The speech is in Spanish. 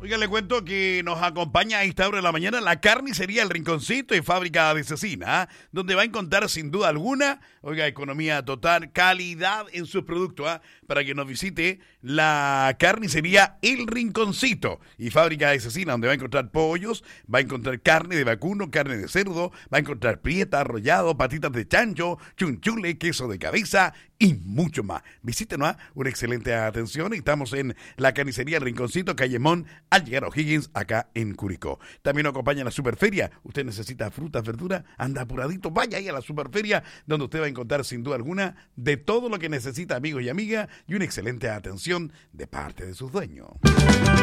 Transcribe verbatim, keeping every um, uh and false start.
Oiga, le cuento que nos acompaña a esta hora de la mañana la carnicería El Rinconcito y Fábrica de Cecina, ¿eh? Donde va a encontrar sin duda alguna, oiga, economía total, calidad en sus productos, ¿eh? Para que nos visite la carnicería El Rinconcito y Fábrica de Cecina, donde va a encontrar pollos, va a encontrar carne de vacuno, carne de cerdo, va a encontrar prieta, arrollado, patitas de chancho, chunchule, queso de cabeza y mucho más. Visítenos, ¿eh? Una excelente atención. Estamos en la carnicería El Rinconcito, calle Mon, al llegar a O'Higgins, acá en Curicó. También nos acompaña la Superferia. Usted necesita frutas, verduras, anda apuradito, vaya ahí a la Superferia, donde usted va a encontrar sin duda alguna de todo lo que necesita, amigos y amigas, y una excelente atención de parte de sus dueños.